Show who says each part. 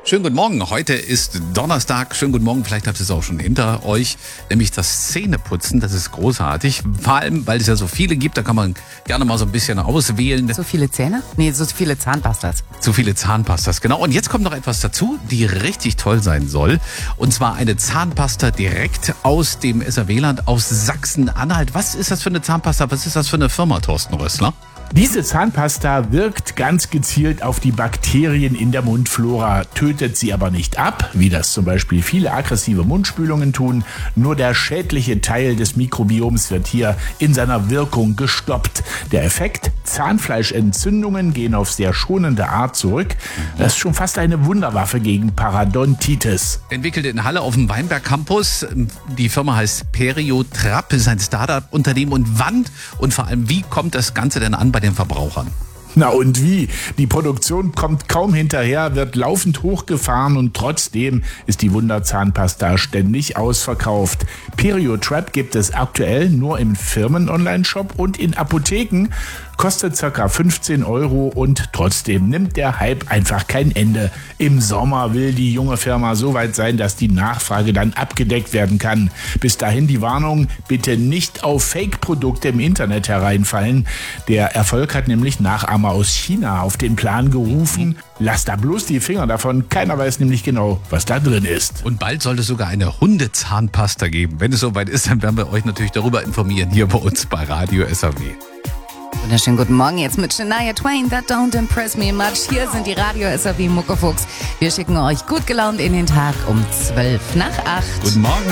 Speaker 1: Schönen guten Morgen. Heute ist Donnerstag. Schönen guten Morgen. Vielleicht habt ihr es auch schon hinter euch. Nämlich das Zähneputzen. Das ist großartig. Vor allem, weil es ja so viele gibt. Da kann man gerne mal so ein bisschen auswählen.
Speaker 2: So viele Zähne? Nee, so viele Zahnpastas.
Speaker 1: Zu viele Zahnpastas, genau. Und jetzt kommt noch etwas dazu, die richtig toll sein soll. Und zwar eine Zahnpasta direkt aus dem SRW-Land, aus Sachsen-Anhalt. Was ist das für eine Zahnpasta? Was ist das für eine Firma, Thorsten Rössler?
Speaker 3: Diese Zahnpasta wirkt ganz gezielt auf die Bakterien in der Mundflora, tötet sie aber nicht ab, wie das zum Beispiel viele aggressive Mundspülungen tun. Nur der schädliche Teil des Mikrobioms wird hier in seiner Wirkung gestoppt. Der Effekt: Zahnfleischentzündungen gehen auf sehr schonende Art zurück. Das ist schon fast eine Wunderwaffe gegen Parodontitis.
Speaker 1: Entwickelt in Halle auf dem Weinberg Campus. Die Firma heißt Periotrap, ist ein Startup-Unternehmen. Und wann und vor allem wie kommt das Ganze denn an bei den Verbrauchern?
Speaker 3: Na und wie? Die Produktion kommt kaum hinterher, wird laufend hochgefahren und trotzdem ist die Wunderzahnpasta ständig ausverkauft. Periotrap gibt es aktuell nur im Firmen-Online-Shop und in Apotheken, kostet ca. 15 € und trotzdem nimmt der Hype einfach kein Ende. Im Sommer will die junge Firma so weit sein, dass die Nachfrage dann abgedeckt werden kann. Bis dahin die Warnung: bitte nicht auf Fake-Produkte im Internet hereinfallen. Der Erfolg hat nämlich Nachahmer aus China auf den Plan gerufen. Lasst da bloß die Finger davon, keiner weiß nämlich genau, was da drin ist.
Speaker 1: Und bald soll es sogar eine Hundezahnpasta geben. Wenn es soweit ist, dann werden wir euch natürlich darüber informieren, hier bei uns bei Radio SAW.
Speaker 2: Wunderschönen guten Morgen jetzt mit Shania Twain. That don't impress me much. Hier sind die Radio SAW Muckefuchs. Wir schicken euch gut gelaunt in den Tag um 7:50.
Speaker 1: Guten Morgen.